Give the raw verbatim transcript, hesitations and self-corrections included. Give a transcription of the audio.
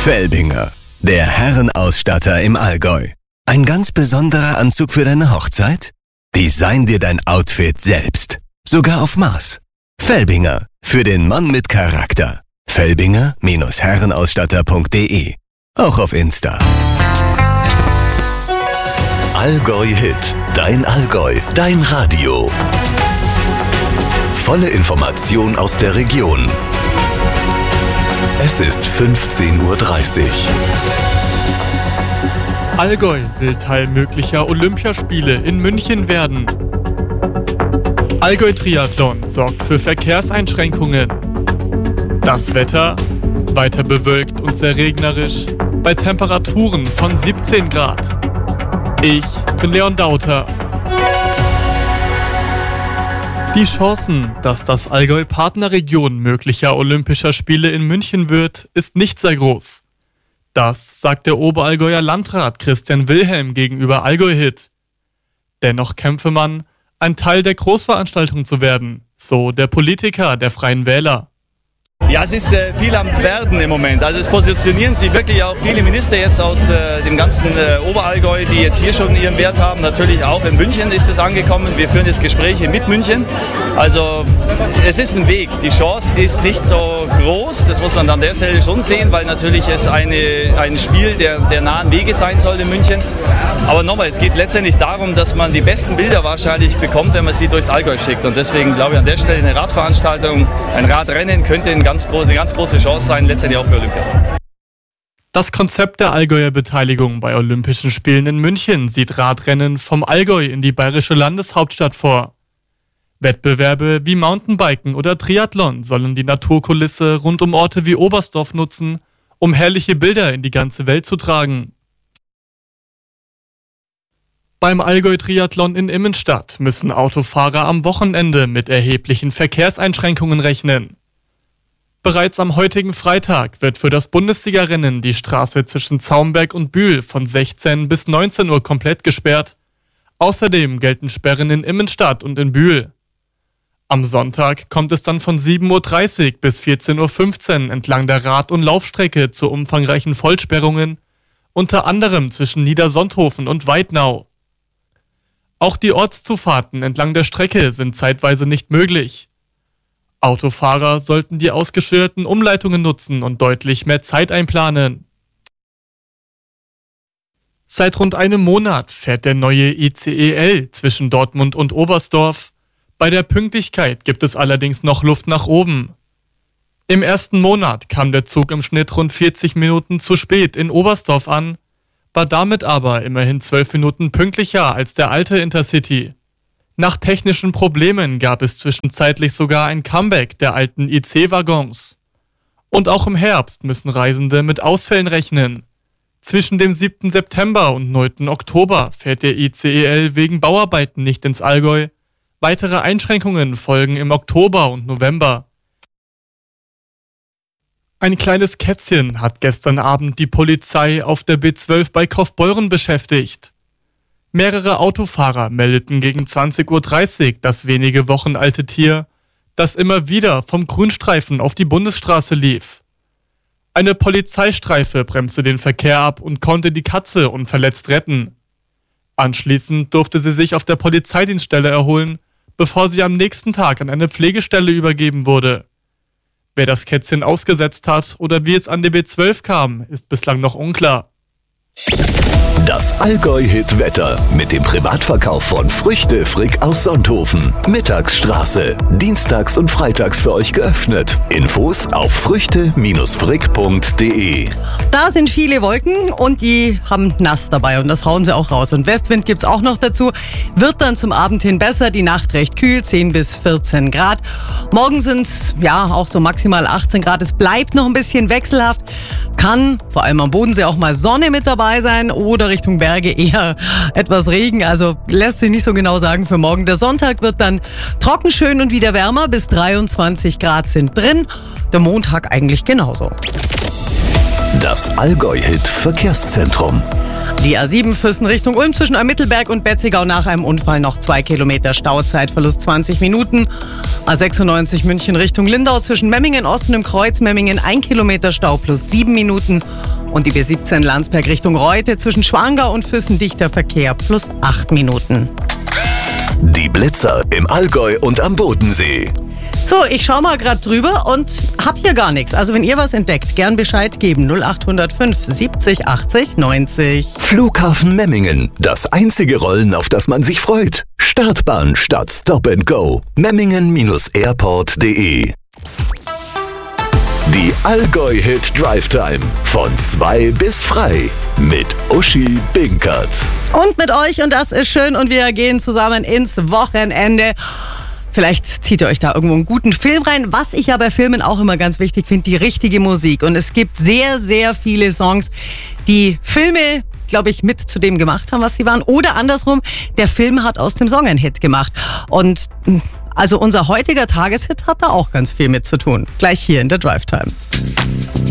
Felbinger, der Herrenausstatter im Allgäu. Ein ganz besonderer Anzug für deine Hochzeit? Design dir dein Outfit selbst. Sogar auf Maß. Felbinger, für den Mann mit Charakter. Felbinger Herrenausstatter punkt de. Auch auf Insta. Allgäu Hit. Dein Allgäu. Dein Radio. Volle Information aus der Region. Es ist fünfzehn Uhr dreißig. Allgäu will Teil möglicher Olympiaspiele in München werden. Allgäu Triathlon sorgt für Verkehrseinschränkungen. Das Wetter? Weiter bewölkt und sehr regnerisch, bei Temperaturen von siebzehn Grad. Ich bin Leon Dauter. Die Chancen, dass das Allgäu Partnerregion möglicher Olympischer Spiele in München wird, ist nicht sehr groß. Das sagt der Oberallgäuer Landrat Christian Wilhelm gegenüber Allgäu Hit. Dennoch kämpfe man, ein Teil der Großveranstaltung zu werden, so der Politiker der Freien Wähler. Ja, es ist äh, viel am Werden im Moment. Also es positionieren sich wirklich auch viele Minister jetzt aus äh, dem ganzen äh, Oberallgäu, die jetzt hier schon ihren Wert haben. Natürlich auch in München ist es angekommen. Wir führen jetzt Gespräche mit München. Also es ist ein Weg. Die Chance ist nicht so groß. Das muss man an der Stelle schon sehen, weil natürlich es eine, ein Spiel der, der nahen Wege sein soll in München. Aber nochmal, es geht letztendlich darum, dass man die besten Bilder wahrscheinlich bekommt, wenn man sie durchs Allgäu schickt. Und deswegen glaube ich an der Stelle eine Radveranstaltung, ein Radrennen könnte ein ganz große, eine ganz große Chance sein, letztendlich auch für Olympia. Das Konzept der Allgäuer Beteiligung bei Olympischen Spielen in München sieht Radrennen vom Allgäu in die bayerische Landeshauptstadt vor. Wettbewerbe wie Mountainbiken oder Triathlon sollen die Naturkulisse rund um Orte wie Oberstdorf nutzen, um herrliche Bilder in die ganze Welt zu tragen. Beim Allgäu-Triathlon in Immenstadt müssen Autofahrer am Wochenende mit erheblichen Verkehrseinschränkungen rechnen. Bereits am heutigen Freitag wird für das Bundesliga-Rennen die Straße zwischen Zaumberg und Bühl von sechzehn bis neunzehn Uhr komplett gesperrt. Außerdem gelten Sperren in Immenstadt und in Bühl. Am Sonntag kommt es dann von sieben Uhr dreißig bis vierzehn Uhr fünfzehn entlang der Rad- und Laufstrecke zu umfangreichen Vollsperrungen, unter anderem zwischen Niedersonthofen und Weidnau. Auch die Ortszufahrten entlang der Strecke sind zeitweise nicht möglich. Autofahrer sollten die ausgeschilderten Umleitungen nutzen und deutlich mehr Zeit einplanen. Seit rund einem Monat fährt der neue I C E L zwischen Dortmund und Oberstdorf. Bei der Pünktlichkeit gibt es allerdings noch Luft nach oben. Im ersten Monat kam der Zug im Schnitt rund vierzig Minuten zu spät in Oberstdorf an, war damit aber immerhin zwölf Minuten pünktlicher als der alte Intercity. Nach technischen Problemen gab es zwischenzeitlich sogar ein Comeback der alten I C-Waggons. Und auch im Herbst müssen Reisende mit Ausfällen rechnen. Zwischen dem siebten September und neunten Oktober fährt der I C E L wegen Bauarbeiten nicht ins Allgäu. Weitere Einschränkungen folgen im Oktober und November. Ein kleines Kätzchen hat gestern Abend die Polizei auf der B zwölf bei Kaufbeuren beschäftigt. Mehrere Autofahrer meldeten gegen zwanzig Uhr dreißig das wenige Wochen alte Tier, das immer wieder vom Grünstreifen auf die Bundesstraße lief. Eine Polizeistreife bremste den Verkehr ab und konnte die Katze unverletzt retten. Anschließend durfte sie sich auf der Polizeidienststelle erholen, bevor sie am nächsten Tag an eine Pflegestelle übergeben wurde. Wer das Kätzchen ausgesetzt hat oder wie es an die B zwölf kam, ist bislang noch unklar. Das Allgäu-Hit-Wetter mit dem Privatverkauf von Früchte Frick aus Sonthofen. Mittagsstraße. Dienstags und freitags für euch geöffnet. Infos auf früchte frick punkt de. Da sind viele Wolken und die haben nass dabei und das hauen sie auch raus. Und Westwind gibt's auch noch dazu. Wird dann zum Abend hin besser. Die Nacht recht kühl, zehn bis vierzehn Grad. Morgen sind's ja auch so maximal achtzehn Grad. Es bleibt noch ein bisschen wechselhaft. Kann vor allem am Bodensee auch mal Sonne mit dabei sein oder Richtung Berge eher etwas Regen. Also lässt sich nicht so genau sagen für morgen. Der Sonntag wird dann trocken, schön und wieder wärmer. Bis dreiundzwanzig Grad sind drin. Der Montag eigentlich genauso. Das Allgäu-Hit Verkehrszentrum. Die A sieben Füssen Richtung Ulm zwischen Mittelberg und Betzigau nach einem Unfall noch zwei Kilometer Stau, Zeitverlust zwanzig Minuten. A sechsundneunzig München Richtung Lindau zwischen Memmingen Ost und dem Kreuz Memmingen ein Kilometer Stau plus sieben Minuten. Und die B siebzehn Landsberg Richtung Reute zwischen Schwangau und Füssen dichter Verkehr plus acht Minuten. Die Blitzer im Allgäu und am Bodensee. So, ich schaue mal gerade drüber und hab hier gar nichts. Also wenn ihr was entdeckt, gern Bescheid geben. null acht null fünf siebzig achtzig neunzig. Flughafen Memmingen. Das einzige Rollen, auf das man sich freut. Startbahn statt Stop and Go. Memmingen Airport punkt de. Die Allgäu-Hit Drive Time. Von zwei bis frei. Mit Uschi Binkert. Und mit euch, und das ist schön, und wir gehen zusammen ins Wochenende. Vielleicht zieht ihr euch da irgendwo einen guten Film rein. Was ich ja bei Filmen auch immer ganz wichtig finde, die richtige Musik. Und es gibt sehr, sehr viele Songs, die Filme, glaube ich, mit zu dem gemacht haben, was sie waren. Oder andersrum, der Film hat aus dem Song einen Hit gemacht. Und also unser heutiger Tageshit hat da auch ganz viel mit zu tun. Gleich hier in der Drive Time.